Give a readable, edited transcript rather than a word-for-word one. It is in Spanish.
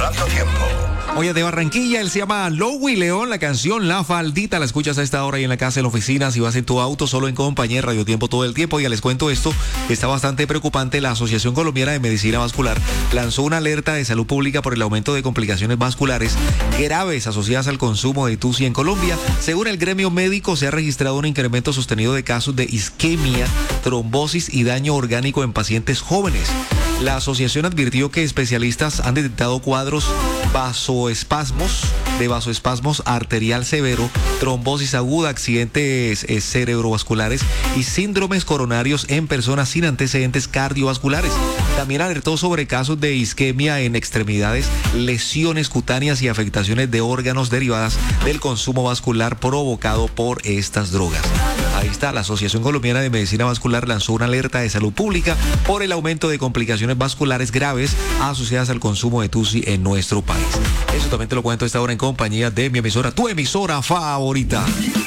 Radio Tiempo. Oye, de Barranquilla, él se llama Lowy León, la canción La Faldita, la escuchas a esta hora y en la casa, en la oficina, si vas en tu auto, solo en compañía, Radio Tiempo todo el tiempo. Y ya les cuento esto, que está bastante preocupante. La Asociación Colombiana de Medicina Vascular lanzó una alerta de salud pública por el aumento de complicaciones vasculares graves asociadas al consumo de TUSI en Colombia. Según el gremio médico, se ha registrado un incremento sostenido de casos de isquemia, trombosis y daño orgánico en pacientes jóvenes. La asociación advirtió que especialistas han detectado cuadros de vasoespasmos arterial severo, trombosis aguda, accidentes cerebrovasculares y síndromes coronarios en personas sin antecedentes cardiovasculares. También alertó sobre casos de isquemia en extremidades, lesiones cutáneas y afectaciones de órganos derivadas del consumo vascular provocado por estas drogas. Ahí está, la Asociación Colombiana de Medicina Vascular lanzó una alerta de salud pública por el aumento de complicaciones vasculares graves asociadas al consumo de TUSI en nuestro país. Eso también te lo cuento a esta hora en compañía de mi emisora, tu emisora favorita.